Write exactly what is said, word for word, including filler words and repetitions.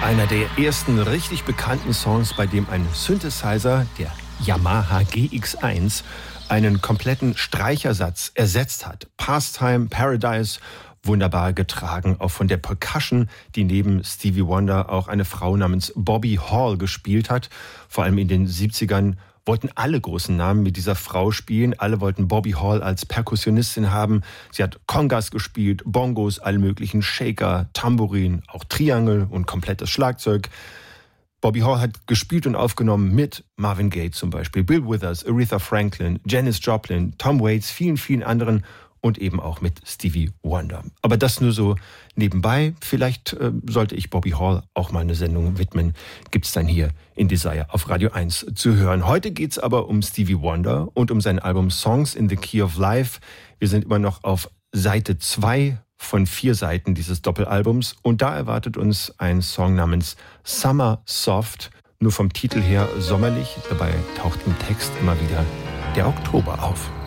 Einer der ersten richtig bekannten Songs, bei dem ein Synthesizer, der Yamaha G X eins, einen kompletten Streichersatz ersetzt hat. Pastime, Paradise, wunderbar getragen, auch von der Percussion, die neben Stevie Wonder auch eine Frau namens Bobby Hall gespielt hat. Vor allem in den siebzigern wollten alle großen Namen mit dieser Frau spielen. Alle wollten Bobby Hall als Perkussionistin haben. Sie hat Congas gespielt, Bongos, alle möglichen Shaker, Tambourin, auch Triangel und komplettes Schlagzeug. Bobby Hall hat gespielt und aufgenommen mit Marvin Gaye zum Beispiel, Bill Withers, Aretha Franklin, Janis Joplin, Tom Waits, vielen, vielen anderen und eben auch mit Stevie Wonder. Aber das nur so nebenbei. Vielleicht äh, sollte ich Bobby Hall auch mal eine Sendung widmen. Gibt's dann hier in Desire auf Radio eins zu hören. Heute geht's aber um Stevie Wonder und um sein Album Songs in the Key of Life. Wir sind immer noch auf Seite zwei von vier Seiten dieses Doppelalbums. Und da erwartet uns ein Song namens Summer Soft. Nur vom Titel her sommerlich. Dabei taucht im Text immer wieder der Oktober auf.